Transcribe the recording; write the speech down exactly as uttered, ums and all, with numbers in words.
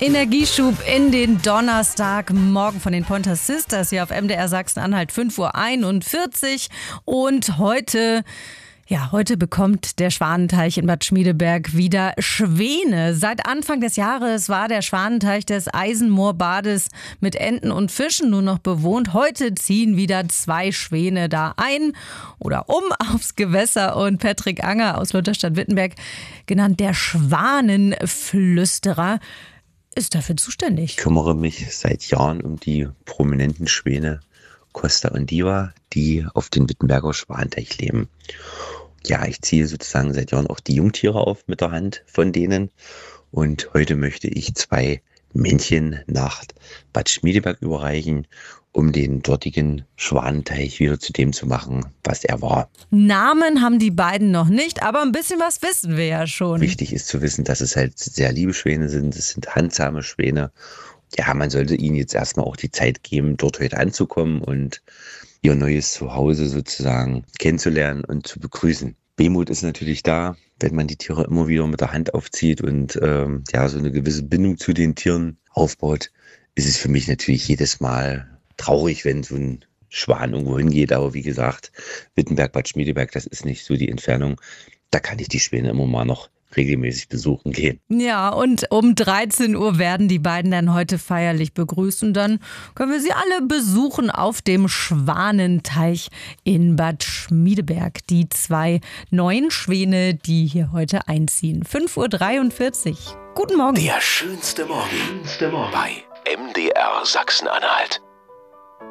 Energieschub in den Donnerstagmorgen von den Pointer Sisters hier auf M D R Sachsen-Anhalt, fünf Uhr einundvierzig. Und heute, ja, heute bekommt der Schwanenteich in Bad Schmiedeberg wieder Schwäne. Seit Anfang des Jahres war der Schwanenteich des Eisenmoorbades mit Enten und Fischen nur noch bewohnt. Heute ziehen wieder zwei Schwäne da ein oder um aufs Gewässer. Und Patrick Anger aus Lutherstadt-Wittenberg, genannt der Schwanenflüsterer, ist dafür zuständig. Ich kümmere mich seit Jahren um die prominenten Schwäne Costa und Diva, die auf den Wittenberger Schwanenteich leben. Ja, ich ziehe sozusagen seit Jahren auch die Jungtiere auf mit der Hand von denen. Und heute möchte ich zwei Männchen nach Bad Schmiedeberg überreichen, um den dortigen Schwanenteich wieder zu dem zu machen, was er war. Namen haben die beiden noch nicht, aber ein bisschen was wissen wir ja schon. Wichtig ist zu wissen, dass es halt sehr liebe Schwäne sind. Es sind handsame Schwäne. Ja, man sollte ihnen jetzt erstmal auch die Zeit geben, dort heute anzukommen und ihr neues Zuhause sozusagen kennenzulernen und zu begrüßen. Wehmut ist natürlich da, wenn man die Tiere immer wieder mit der Hand aufzieht und ähm, ja, so eine gewisse Bindung zu den Tieren aufbaut, ist es für mich natürlich jedes Mal traurig, wenn so ein Schwan irgendwo hingeht. Aber wie gesagt, Wittenberg, Bad Schmiedeberg, das ist nicht so die Entfernung. Da kann ich die Schwäne immer mal noch regelmäßig besuchen gehen. Ja, und um dreizehn Uhr werden die beiden dann heute feierlich begrüßt. Und dann können wir sie alle besuchen auf dem Schwanenteich in Bad Schmiedeberg. Die zwei neuen Schwäne, die hier heute einziehen. fünf Uhr dreiundvierzig. Guten Morgen. Der schönste Morgen bei M D R Sachsen-Anhalt.